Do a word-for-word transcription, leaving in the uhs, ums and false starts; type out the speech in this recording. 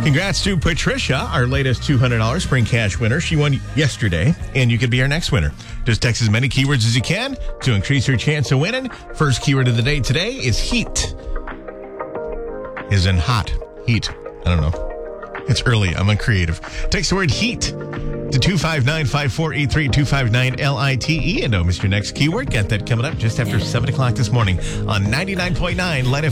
Congrats to Patricia, our latest two hundred dollars Spring Cash winner. She won yesterday, and you could be our next winner. Just text as many keywords as you can to increase your chance of winning. First keyword of the day today is heat. Is in hot. Heat. I don't know. It's early. I'm uncreative. Text the word heat to two five nine, five four eight three, two five nine L I T E and don't miss your next keyword. Got that coming up just after seven o'clock this morning on ninety-nine point nine Light F M.